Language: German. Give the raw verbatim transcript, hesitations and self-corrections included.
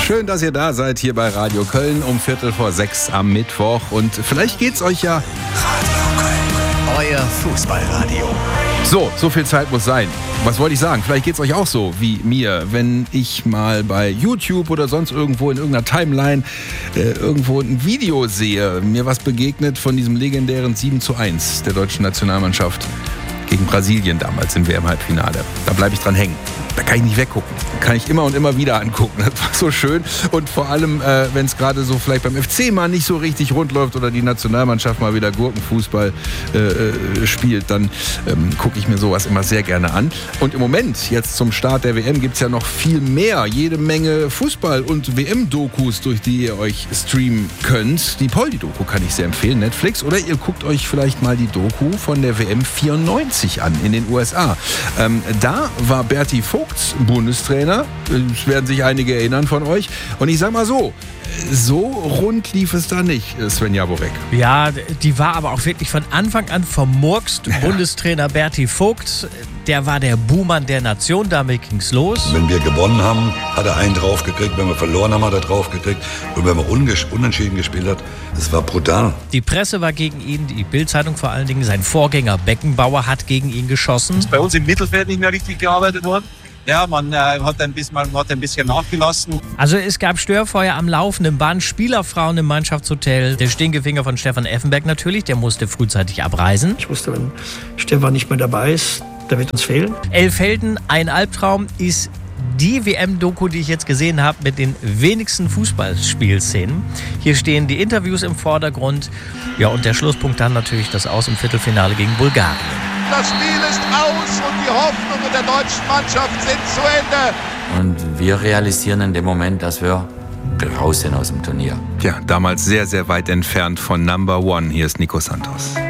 Schön, dass ihr da seid hier bei Radio Köln um Viertel vor sechs am Mittwoch. Und vielleicht geht's euch ja... Radio Köln, euer Fußballradio. So, so viel Zeit muss sein. Was wollte ich sagen? Vielleicht geht's euch auch so wie mir, wenn ich mal bei YouTube oder sonst irgendwo in irgendeiner Timeline äh, irgendwo ein Video sehe, mir was begegnet von diesem legendären sieben zu eins der deutschen Nationalmannschaft gegen Brasilien damals im W M-Halbfinale. Da bleibe ich dran hängen. Da kann ich nicht weggucken. Kann ich immer und immer wieder angucken. Das war so schön. Und vor allem, äh, wenn es gerade so vielleicht beim F C mal nicht so richtig rund läuft oder die Nationalmannschaft mal wieder Gurkenfußball äh, spielt, dann ähm, gucke ich mir sowas immer sehr gerne an. Und im Moment, jetzt zum Start der W M, gibt es ja noch viel mehr. Jede Menge Fußball- und W M-Dokus, durch die ihr euch streamen könnt. Die Poldi-Doku kann ich sehr empfehlen, Netflix. Oder ihr guckt euch vielleicht mal die Doku von der W M vierundneunzig an in den U S A. Ähm, da war Berti Vogt Bundestrainer. Das werden sich einige erinnern von euch. Und ich sag mal so, so rund lief es da nicht, Sven Jaborek. Ja, die war aber auch wirklich von Anfang an vermurkst. Ja. Bundestrainer Berti Vogt, der war der Buhmann der Nation, damit ging's los. Wenn wir gewonnen haben, hat er einen draufgekriegt. Wenn wir verloren haben, hat er draufgekriegt. Und wenn man unentschieden gespielt hat, das war brutal. Die Presse war gegen ihn, die Bild-Zeitung vor allen Dingen. Sein Vorgänger Beckenbauer hat gegen ihn geschossen. Ist bei uns im Mittelfeld nicht mehr richtig gearbeitet worden. Ja, man, äh, hat ein bisschen, man hat ein bisschen nachgelassen. Also es gab Störfeuer am laufenden Band, Spielerfrauen im Mannschaftshotel. Der Stinkefinger von Stefan Effenberg natürlich, der musste frühzeitig abreisen. Ich wusste, wenn Stefan nicht mehr dabei ist, der wird uns fehlen. Elfhelden, ein Albtraum ist die W M-Doku, die ich jetzt gesehen habe, mit den wenigsten Fußballspielszenen. Hier stehen die Interviews im Vordergrund. Ja, und der Schlusspunkt dann natürlich das Aus im Viertelfinale gegen Bulgarien. Das Spiel ist aus und die Hoffnungen der deutschen Mannschaft sind zu Ende. Und wir realisieren in dem Moment, dass wir raus sind aus dem Turnier. Ja, damals sehr, sehr weit entfernt von Number One. Hier ist Nico Santos.